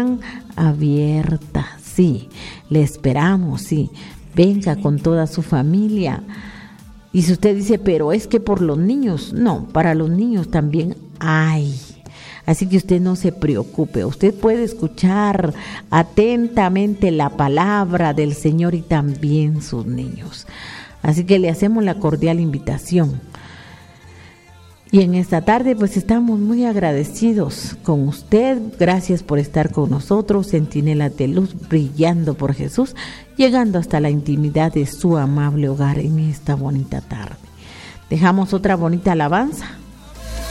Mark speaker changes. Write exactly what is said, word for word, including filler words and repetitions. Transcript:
Speaker 1: están abiertas, sí, le esperamos, sí, venga con toda su familia. Y si usted dice, pero es que por los niños, no, para los niños también hay. Así que usted no se preocupe, usted puede escuchar atentamente la palabra del Señor y también sus niños. Así que le hacemos la cordial invitación. Y en esta tarde pues estamos muy agradecidos con usted. Gracias por estar con nosotros, centinelas de luz brillando por Jesús, llegando hasta la intimidad de su amable hogar en esta bonita tarde. Dejamos otra bonita alabanza